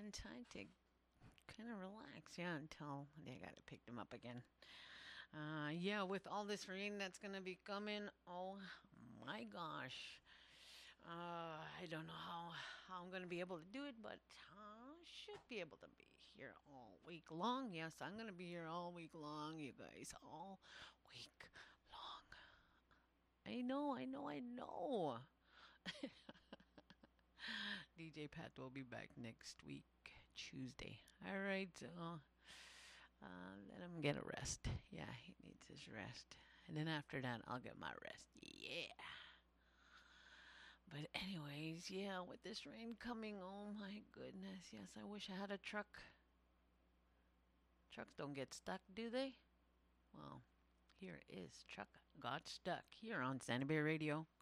time to kind of relax, yeah, until they got to pick them up again. Yeah, with all this rain that's gonna be coming, oh my gosh. I don't know how I'm gonna be able to do it, but I should be able to be here all week long. Yes, I'm gonna be here all week long, you guys, all week long. I know. DJ Pat will be back next week, Tuesday. All right, so let him get a rest. Yeah, he needs his rest. And then after that, I'll get my rest. Yeah. But anyways, yeah, with this rain coming, oh my goodness. Yes, I wish I had a truck. Trucks don't get stuck, do they? Well, here is Truck Got Stuck here on Sandy Bay Radio.